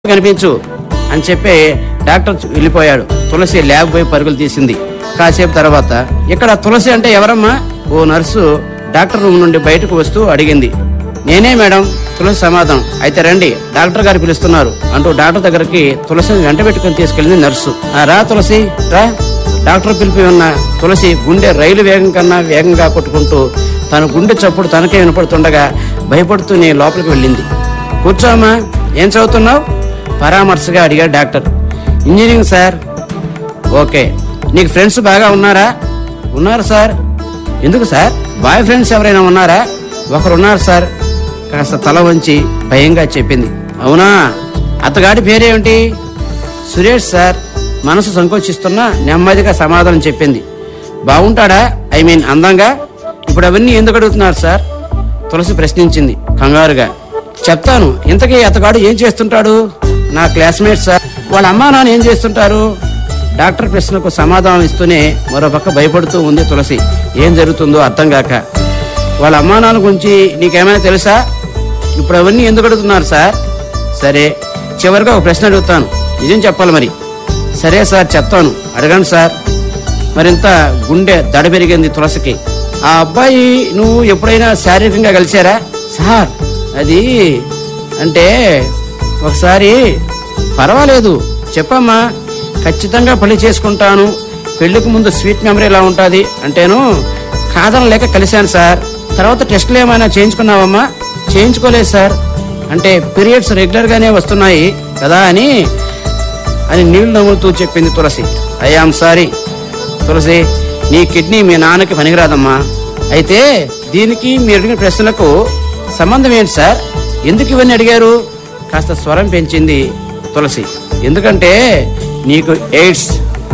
కనిపించు అని చెప్పి డాక్టర్ వెళ్ళిపోయాడు. తులసి ల్యాబ్ పోయి పరుగులు తీసింది. కాసేపు తర్వాత, ఇక్కడ తులసి అంటే ఎవరమ్మా? ఓ నర్సు డాక్టర్ రూమ్ నుండి బయటకు వస్తూ అడిగింది. నేనే మేడం, తులసి సమాధానం. అయితే రండి, డాక్టర్ గారు పిలుస్తున్నారు అంటూ డాక్టర్ దగ్గరికి తులసిని వెంట పెట్టుకుని తీసుకెళ్ళింది నర్సు. రా తులసి రా. డాక్టర్ పిలిపి ఉన్న తులసి గుండె రైలు వేగం కన్నా వేగంగా కొట్టుకుంటూ తన గుండె చప్పుడు తనకే వినపడుతుండగా భయపడుతూ నేను లోపలికి వెళ్ళింది. కూర్చోమ్మా, ఏం చదువుతున్నావు? పరామర్శగా అడిగాడు డాక్టర్. Engineering sir. ఓకే, నీకు ఫ్రెండ్స్ బాగా ఉన్నారా? ఉన్నారు సార్. ఎందుకు సార్, బాయ్ ఫ్రెండ్స్ ఎవరైనా ఉన్నారా? ఒకరున్నారు సార్. కాస్త తల వంచి భయంగా చెప్పింది. అవునా, అతగాడి పేరేమిటి? సురేష్ సార్. మనసు సంకోచిస్తున్నా నెమ్మదిగా సమాధానం చెప్పింది. బాగుంటాడా? ఐ మీన్ అందంగా? ఇప్పుడు అవన్నీ ఎందుకు అడుగుతున్నారు సార్? తులసి ప్రశ్నించింది కంగారుగా. చెప్తాను. ఇంతకీ అతగాడు ఏం చేస్తుంటాడు? నా క్లాస్మేట్ సార్. వాళ్ళ అమ్మా నాన్న ఏం చేస్తుంటారు? డాక్టర్ ప్రశ్నకు సమాధానం ఇస్తూనే మరోపక్క భయపడుతూ ఉంది తులసి. ఏం జరుగుతుందో అర్థం కాక. వాళ్ళ అమ్మా నాన్న గురించి నీకేమైనా తెలుసా? ఇప్పుడు అవన్నీ ఎందుకు అడుగుతున్నారు సార్? సరే, చివరిగా ఒక ప్రశ్న అడుగుతాను, నిజం చెప్పాలి మరి. సరే సార్, చెప్తాను, అడగండి సార్. మరింత గుండె దడ పెరిగింది తులసికి. ఆ అబ్బాయి నువ్వు ఎప్పుడైనా శారీరకంగా కలిశారా? సార్, అది అంటే ఒకసారి. పర్వాలేదు, చెప్పమ్మా. ఖచ్చితంగా పెళ్లి చేసుకుంటాను, పెళ్లికి ముందు స్వీట్ మెమరీ ఎలా ఉంటుంది అంటేను కాదనలేక కలిశాను సార్. తర్వాత టెస్టులు ఏమైనా చేయించుకున్నావమ్మా? చేయించుకోలేదు సార్. అంటే పీరియడ్స్ రెగ్యులర్ గానే వస్తున్నాయి కదా అని నీళ్లు నవ్వుతూ చెప్పింది తులసి. ఐ ఆమ్ సారీ తులసి, నీ కిడ్నీ మీ నాన్నకి పనికిరాదమ్మా. అయితే దీనికి మీరు అడిగిన ప్రశ్నలకు సంబంధం ఏంటి సార్? ఎందుకు ఇవన్నీ అడిగారు? కాస్త స్వరం పెంచింది తులసి. ఎందుకంటే నీకు ఎయిడ్స్,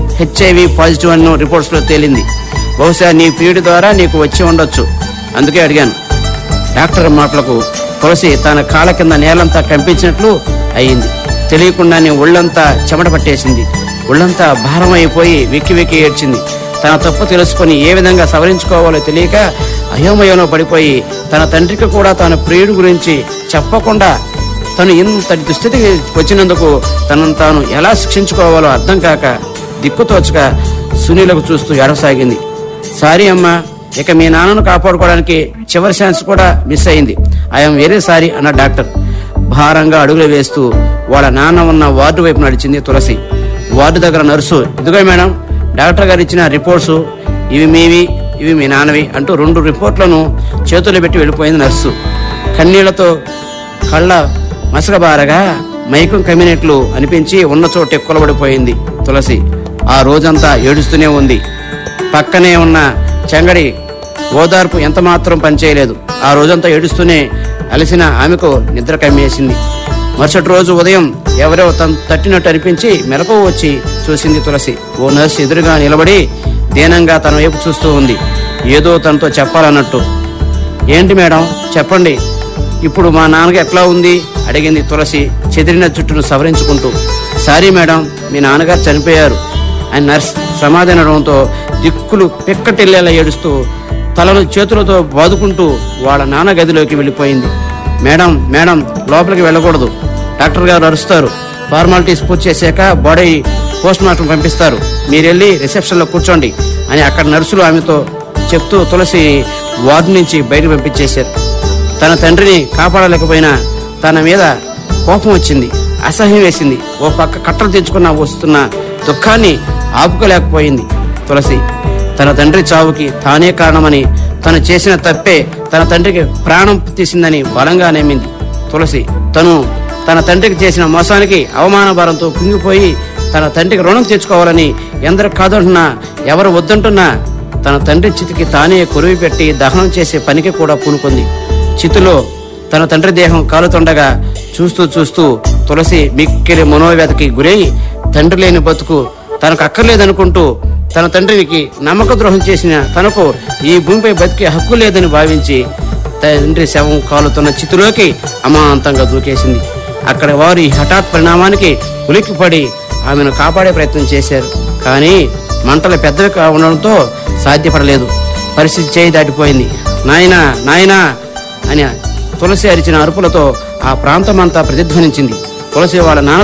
HIV పాజిటివ్ అన్న రిపోర్ట్స్ లో తేలింది. బహుశా నీ పీరియడ్ ద్వారా నీకు వచ్చి ఉండొచ్చు, అందుకే అడిగాను. డాక్టర్ మాటలకు తులసి తన కాళ్ళ కింద నేలంతా కంపించినట్లు అయింది. తెలియకుండానే ఒళ్ళంతా చెమట పట్టేసింది. ఒళ్ళంతా భారం అయిపోయి వెక్కి వెక్కి ఏడ్చింది. తన తప్పు తెలుసుకొని ఏ విధంగా సవరించుకోవాలో తెలియక అయోమయంలో పడిపోయి తన తండ్రికి కూడా తన ప్రియుడి గురించి చెప్పకుండా తను ఇంతటి దుస్థితికి వచ్చినందుకు తనను తాను ఎలా శిక్షించుకోవాలో అర్థం కాక దిక్కుతోచక సునీలకు చూస్తూ ఏడవసాగింది. సారీ అమ్మా, ఇక మీ నాన్నను కాపాడుకోవడానికి చివరి ఛాన్స్ కూడా మిస్ అయింది. ఐఎమ్ వెరీ సారీ అన్న డాక్టర్. భారంగా అడుగులు వేస్తూ వాళ్ళ నాన్న ఉన్న వార్డు వైపు నడిచింది తులసి. వార్డు దగ్గర నర్సు, ఇదిగో మేడం, డాక్టర్ గారు ఇచ్చిన రిపోర్ట్స్, ఇవి మీవి, ఇవి మీ నాన్నవి అంటూ 2 రిపోర్ట్లను చేతుల్లో పెట్టి వెళ్ళిపోయింది నర్సు. కన్నీళ్లతో కళ్ళ మసకబారగా మైకం కమ్మినట్లు అనిపించి ఉన్న చోటే కొలబడిపోయింది తులసి. ఆ రోజంతా ఏడుస్తూనే ఉంది. పక్కనే ఉన్న చెంగడి ఓదార్పు ఎంత మాత్రం పనిచేయలేదు. ఆ రోజంతా ఏడుస్తూనే అలసిన ఆమెకు నిద్ర కమ్మేసింది. మరుసటి రోజు ఉదయం ఎవరో తట్టినట్టు అనిపించి మెలకువ వచ్చి చూసింది తులసి. ఓ నర్సు ఎదురుగా నిలబడి దీనంగా తన వైపు చూస్తూ ఉంది, ఏదో తనతో చెప్పాలన్నట్టు. ఏంటి మేడం, చెప్పండి, ఇప్పుడు మా నాన్నకి ఎట్లా ఉంది అడిగింది తులసి చెదిరిన జుట్టును సవరించుకుంటూ. సారీ మేడం, మీ నాన్నగారు చనిపోయారు అని నర్స్ సమాధానంతో దిక్కులు పిక్కటిల్లేలా ఏడుస్తూ తలను చేతులతో బాదుకుంటూ వాళ్ళ నాన్న గదిలోకి వెళ్ళిపోయింది. మేడం మేడం, లోపలికి వెళ్ళకూడదు, డాక్టర్ గారు అరుస్తారు. ఫార్మాలిటీస్ పూర్తి చేశాక బాడీ పోస్ట్ మార్టం పంపిస్తారు, మీరెళ్ళి రిసెప్షన్ లో కూర్చోండి అని అక్కడ నర్సులు ఆమెతో చెప్తూ తులసి వార్డు నుంచి బయటకు పంపించేశారు. తన తండ్రిని కాపాడలేకపోయినా తన మీద కోపం వచ్చింది, అసహ్యం వేసింది. ఓ పక్క కట్టలు తెచ్చుకున్న వస్తున్న దుఃఖాన్ని ఆపుకోలేకపోయింది తులసి. తన తండ్రి చావుకి తానే కారణమని, తను చేసిన తప్పే తన తండ్రికి ప్రాణం తీసిందని బలంగా నమ్మింది తులసి. తన తండ్రికి చేసిన మోసానికి అవమాన భారంతో కుంగిపోయి తన తండ్రికి రుణం తెచ్చుకోవాలని ఎందరు కాదంటున్నా, ఎవరు వద్దంటున్నా తన తండ్రి చితికి తానే కొరివి పెట్టి దహనం చేసే పనికి కూడా పూనుకుంది. చితిలో తన తండ్రి దేహం కాలుతుండగా చూస్తూ చూస్తూ తులసి మిక్కిలి మనోవ్యతకి గురై తండ్రి లేని బతుకు తనకు అక్కర్లేదనుకుంటూ తన తండ్రికి నమ్మక ద్రోహం చేసిన తనకు ఈ భూమిపై బతికే హక్కు లేదని భావించి తండ్రి శవం కాలుతున్న చితిలోకి అమాంతంగా దూకేసింది. అక్కడ వారు ఈ హఠాత్ పరిణామానికి ఉలిక్కిపడి ఆమెను కాపాడే ప్రయత్నం చేశారు. కానీ మంటలు పెద్దవి ఉండడంతో సాధ్యపడలేదు. పరిస్థితి చేయి దాటిపోయింది. నాయనా నాయనా అని తులసి అరిచిన అరుపులతో ఆ ప్రాంతమంతా ప్రతిధ్వనించింది. తులసి వాళ్ళ నాన్న